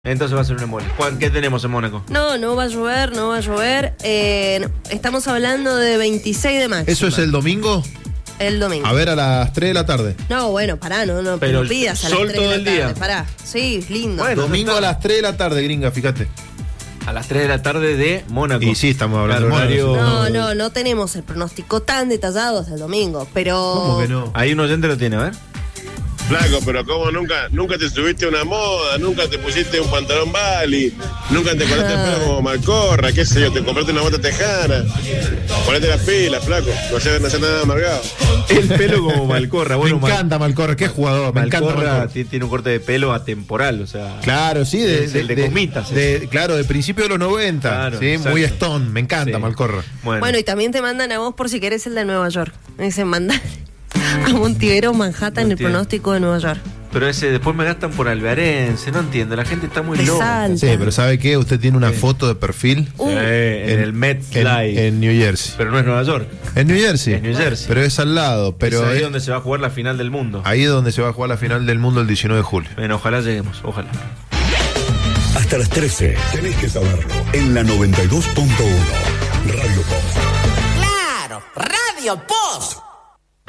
Entonces va a ser un embole. ¿Qué tenemos en Mónaco? No va a llover. Estamos hablando de 26 de máxima. ¿Eso es el domingo? El domingo. A ver, a las 3 de la tarde. No, bueno, pará, no Pero pidas a las sol 3 todo de el la día. tarde. Pará, sí, lindo. Bueno, Domingo a las 3 de la tarde, gringa, fíjate. A las 3 de la tarde de Mónaco. Y sí, estamos hablando de horario... Mónaco. No tenemos el pronóstico tan detallado hasta el domingo, pero... ¿Cómo que no? Ahí un oyente lo tiene, a ver. Flaco, pero ¿cómo nunca te subiste a una moda? Nunca te pusiste un pantalón Bali, nunca te cortaste el pelo como Malcorra, qué sé yo, te compraste una bota tejana. Ponete las pilas, flaco, no seas nada amargado. El pelo como Malcorra. Bueno, me encanta Malcorra, qué jugador. Me encanta Malcorra Malcorra. tiene un corte de pelo atemporal, o sea... Claro, sí, de comitas. Claro, de principio de los 90. Claro, sí, exacto. Muy Stone, me encanta Sí. Malcorra. Bueno, y también te mandan a vos por si querés el de Nueva York. Dicen, mandar a Montivero, Manhattan, No el pronóstico de Nueva York. Pero ese después me gastan por Alvearense, no entiendo, la gente está muy Te loca. salta. Sí, pero ¿sabe qué? Usted tiene una foto de perfil En el MetLife. en New Jersey. Pero no es Nueva York, En New Jersey. es New Jersey. Pero es al lado. Pero es ahí donde se va a jugar la final del mundo. ahí es donde se va a jugar la final del mundo el 19 de julio. Bueno, ojalá lleguemos, ojalá. Hasta las 13. Tenés que saberlo. En la 92.1. Radio Post. ¡Claro! ¡Radio Post!